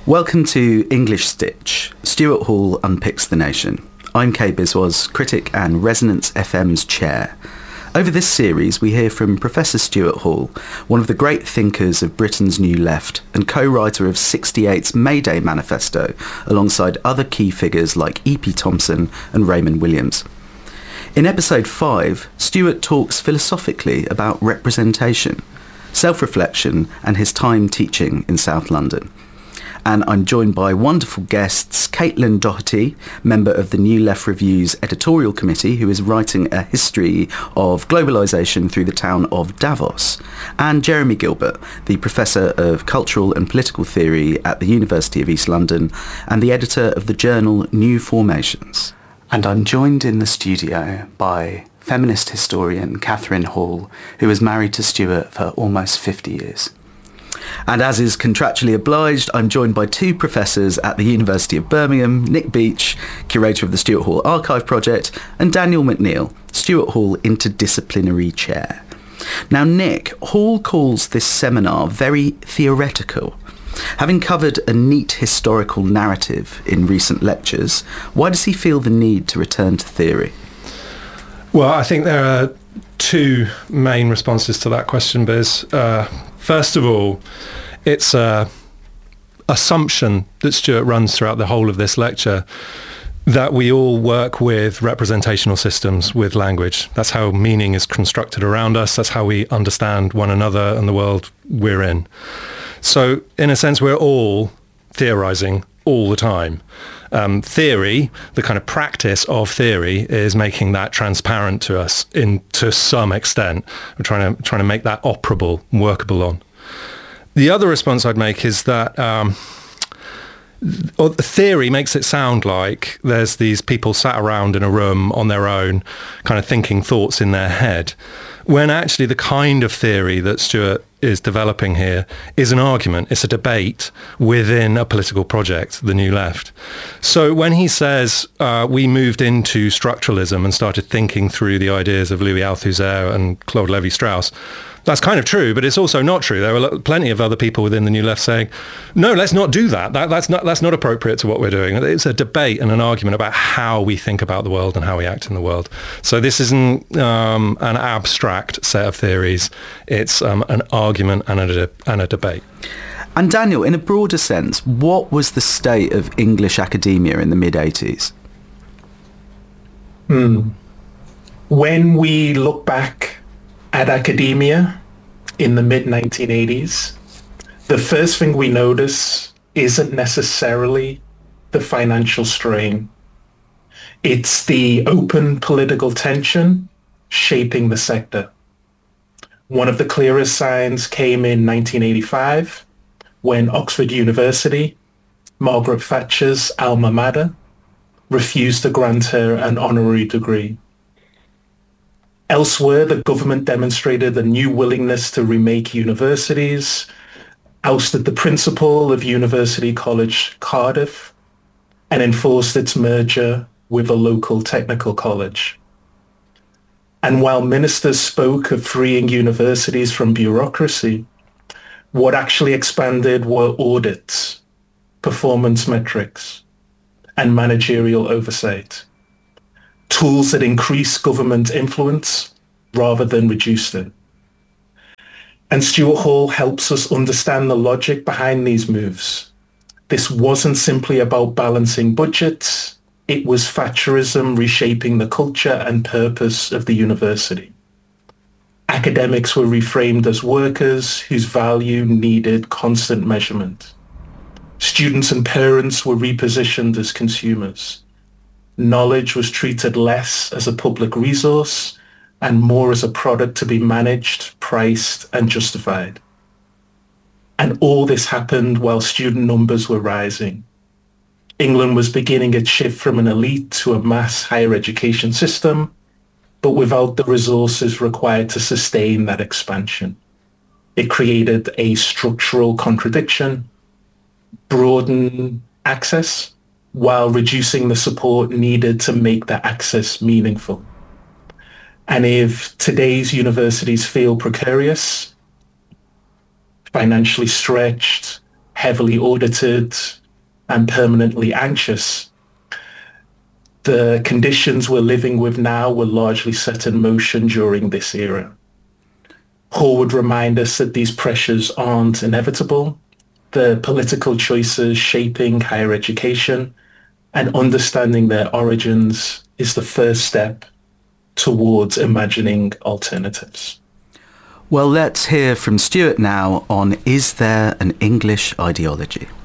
Welcome to English Stitch. Stuart Hall unpicks the nation. I'm Kay Biswas, critic and Resonance FM's chair. Over this series, we hear from Professor Stuart Hall, one of the great thinkers of Britain's New Left and co-writer of 68's May Day Manifesto, alongside other key figures like E.P. Thompson and Raymond Williams. In episode 5, Stuart talks philosophically about representation, self-reflection and his time teaching in South London. And I'm joined by wonderful guests, Caitlin Doherty, member of the New Left Review's editorial committee, who is writing a history of globalisation through the town of Davos, and Jeremy Gilbert, the Professor of Cultural and Political Theory at the University of East London and the editor of the journal New Formations. And I'm joined in the studio by feminist historian Catherine Hall, who was married to Stuart for almost 50 years. And as is contractually obliged, I'm joined by two professors at the University of Birmingham, Nick Beach, curator of the Stuart Hall Archive Project, and Daniel McNeill, Stuart Hall Interdisciplinary Chair. Now, Nick, Hall calls this seminar very theoretical. Having covered a neat historical narrative in recent lectures, why does he feel the need to return to theory? Well, I think there are two main responses to that question, Biz. First of all, it's an assumption that Stuart runs throughout the whole of this lecture that we all work with representational systems, with language. That's how meaning is constructed around us. That's how we understand one another and the world we're in. So, in a sense, we're all theorizing all the time. Theory, the kind of practice of theory, is making that transparent to us to some extent. We're trying to make that operable, workable on. The other response I'd make is that theory makes it sound like there's these people sat around in a room on their own, kind of thinking thoughts in their head, when actually the kind of theory that Stuart is developing here is an argument, it's a debate within a political project, the New Left. So when he says we moved into structuralism and started thinking through the ideas of Louis Althusser and Claude Lévi-Strauss, that's kind of true, but it's also not true. There were plenty of other people within the New Left saying, no, let's not do that. That's not appropriate to what we're doing. It's a debate and an argument about how we think about the world and how we act in the world. So this isn't an abstract set of theories. It's an argument and a debate. And Daniel, in a broader sense, what was the state of English academia in the mid-80s? When we look back at academia in the mid-1980s, the first thing we notice isn't necessarily the financial strain. It's the open political tension shaping the sector. One of the clearest signs came in 1985 when Oxford University, Margaret Thatcher's alma mater, refused to grant her an honorary degree. Elsewhere, the government demonstrated a new willingness to remake universities, ousted the principal of University College Cardiff, and enforced its merger with a local technical college. And while ministers spoke of freeing universities from bureaucracy, what actually expanded were audits, performance metrics, and managerial oversight. Tools that increase government influence rather than reduced it. And Stuart Hall helps us understand the logic behind these moves. This wasn't simply about balancing budgets. It was Thatcherism reshaping the culture and purpose of the university. Academics were reframed as workers whose value needed constant measurement. Students and parents were repositioned as consumers. Knowledge was treated less as a public resource and more as a product to be managed, priced, and justified. And all this happened while student numbers were rising. England was beginning its shift from an elite to a mass higher education system, but without the resources required to sustain that expansion. It created a structural contradiction, broaden access, while reducing the support needed to make that access meaningful. And if today's universities feel precarious, financially stretched, heavily audited and permanently anxious. The conditions we're living with now were largely set in motion during this era. Hall would remind us that these pressures aren't inevitable. The political choices shaping higher education and understanding their origins is the first step towards imagining alternatives. Well, let's hear from Stuart now on Is There an English Ideology?